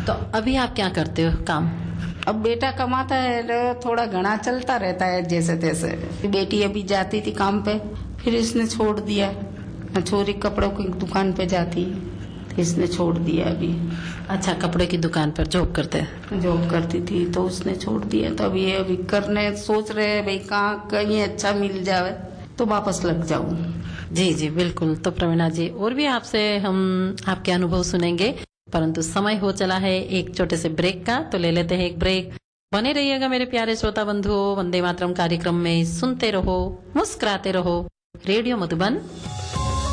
तो अभी आप क्या करते हो काम? अब बेटा कमाता है तो थोड़ा घना चलता रहता है जैसे तैसे। बेटी अभी जाती थी काम पे, फिर इसने छोड़ दिया। छोरी कपड़ों की दुकान पे जाती है, इसने छोड़ दिया अभी। अच्छा, कपड़े की दुकान पर जॉब करते हैं? जॉब करती थी तो उसने छोड़ दिया, तो अभी करने सोच रहे हैं भाई कहाँ कहीं अच्छा मिल जाए तो वापस लग जाऊं। जी जी बिल्कुल। तो प्रवीणा जी, और भी आपसे हम आपके अनुभव सुनेंगे, परंतु समय हो चला है एक छोटे से ब्रेक का, तो ले लेते हैं एक ब्रेक। बने रहिएगा मेरे प्यारे श्रोता बंधुओं, वंदे मातरम कार्यक्रम में सुनते रहो, मुस्कुराते रहो। रेडियो मधुबन